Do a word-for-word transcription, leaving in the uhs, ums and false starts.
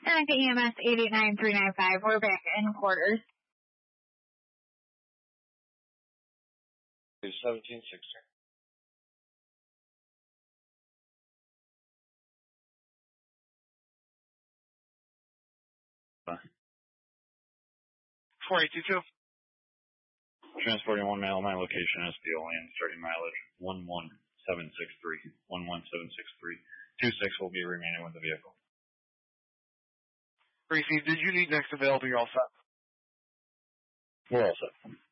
Connect to E M S eight eight nine three nine five. We're back in quarters. seventeen sixty. four eight two two. Transporting one male, my location is Steel Lane, starting mileage one one seven six three. one one seven six three. two six will be remaining with the vehicle. Receive, did you need next available? You're all set. We're all set.